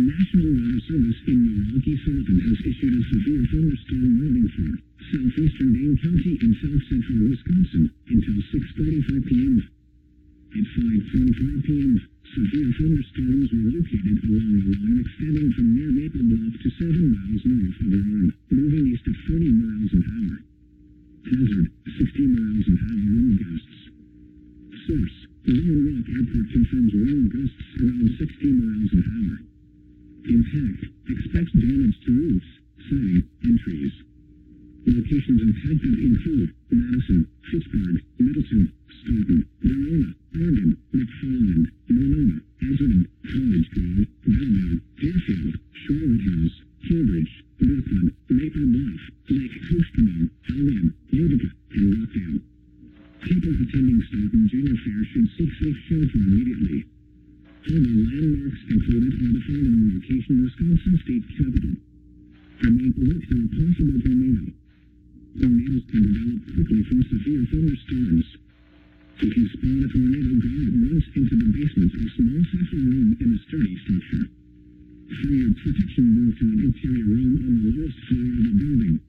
National Weather Service in Milwaukee-Sullivan has issued a severe thunderstorm warning for southeastern Dane County and south-central Wisconsin until 6:45 p.m. At 5:45 p.m., severe thunderstorms were located along a line extending from near Maple Bluff to 7 miles north of Warren, moving east at 40 miles an hour. Hazard, 60 miles an hour wind gusts. Source, Round Rock Airport confirms wind gusts around 60 miles an hour. Impact, expects damage to roofs, siding, and trees. Locations impacted include Madison, Pittsburgh, Middleton, Stoughton, Verona, Oregon, McFarland, Monona, Edgerton, College Grove, Bellevue, Deerfield, Shorewood Hills, Cambridge, Brooklyn, Maple Bluff, Lake Koskomo, Albion, Utica, and Rockdale. People attending Stoughton Junior Fair should seek safe shelter immediately. Other landmarks included are the following location: Wisconsin State Capitol. Remain alert for a possible tornado. Tornadoes can develop quickly from severe thunderstorms. If you spot a tornado, go at once into the basement or small central room in a sturdy structure. For your protection, move to an interior room on the lowest floor of the building.